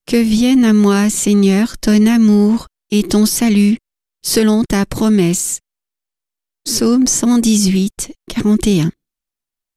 Que vienne à moi, Seigneur, ton amour et ton salut, selon ta promesse. Psaume 118, 41.